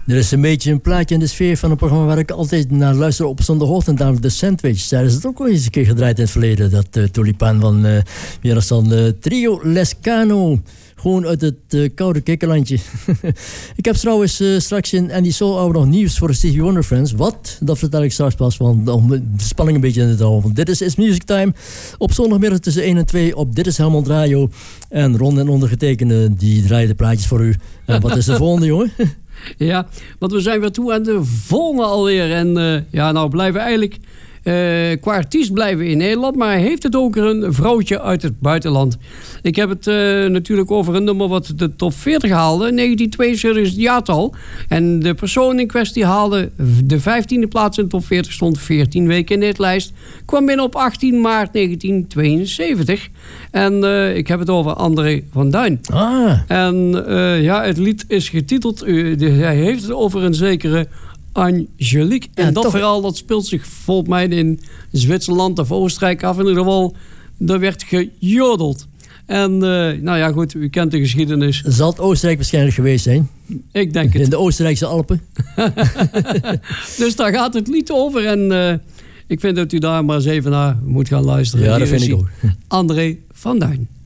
Er is een beetje een plaatje in de sfeer van een programma waar ik altijd naar luister op zondagochtend, namelijk de Sandwich. Daar is het ook wel eens een keer gedraaid in het verleden, dat tulipaan van wie was dan Trio Lescano. Gewoon uit het koude kikkerlandje. Ik heb trouwens straks in Andy Soul Hour nog nieuws voor de Stevie Wonder fans. Wat? Dat vertel ik straks pas, want om de spanning een beetje in te houden. Dit is It's Music Time. Op zondagmiddag tussen 1 en 2 op Dit is Helmond Radio. En Ron en ondergetekende, die draaien de plaatjes voor u. En wat is de volgende, jongen? Ja, want we zijn weer toe aan de volgende alweer. En nou blijven eigenlijk... qua artiest blijven we in Nederland, maar hij heeft het ook een vrouwtje uit het buitenland. Ik heb het natuurlijk over een nummer wat de top 40 haalde. 1972 is het jaartal. En de persoon in kwestie haalde de 15e plaats in de top 40, stond 14 weken in de hitlijst. Kwam binnen op 18 maart 1972. En ik heb het over André van Duin. En het lied is getiteld, hij heeft het over een zekere Angelique. En dat verhaal dat speelt zich volgens mij in Zwitserland of Oostenrijk af. In ieder geval, er werd gejodeld. En goed, u kent de geschiedenis. Zal het Oostenrijk waarschijnlijk geweest zijn? Ik denk het. In de Oostenrijkse Alpen. Dus daar gaat het lied over. En ik vind dat u daar maar eens even naar moet gaan luisteren. Ja, dat vind ik ook. André van Duin.